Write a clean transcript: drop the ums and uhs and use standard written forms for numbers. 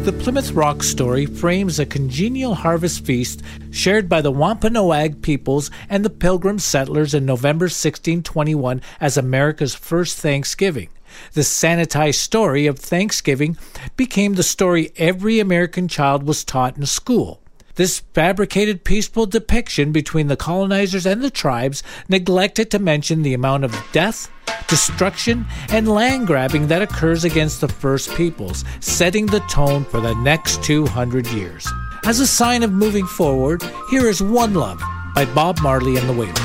The Plymouth Rock story frames a congenial harvest feast shared by the Wampanoag peoples and the Pilgrim settlers in November 1621 as America's first Thanksgiving. The sanitized story of Thanksgiving became the story every American child was taught in school. This fabricated peaceful depiction between the colonizers and the tribes neglected to mention the amount of death, destruction, and land grabbing that occurs against the First Peoples, setting the tone for the next 200 years. As a sign of moving forward, here is One Love by Bob Marley and the Wailers.